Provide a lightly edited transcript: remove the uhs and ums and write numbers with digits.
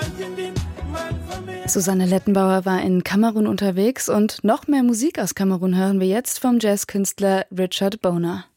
Susanne Lettenbauer war in Kamerun unterwegs und noch mehr Musik aus Kamerun hören wir jetzt vom Jazzkünstler Richard Bona.